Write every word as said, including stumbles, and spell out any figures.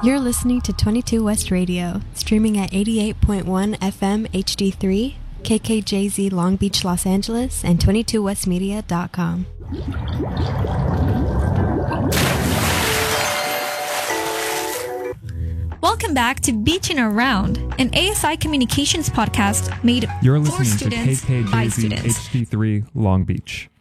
You're listening to twenty-two West Radio, streaming at eighty-eight point one F M H D three, K K J Z Long Beach, Los Angeles, and twenty-two west media dot com. Welcome back to Beaching Around, an A S I Communications podcast made You're for listening to students K K by J Z students. H D three Long Beach.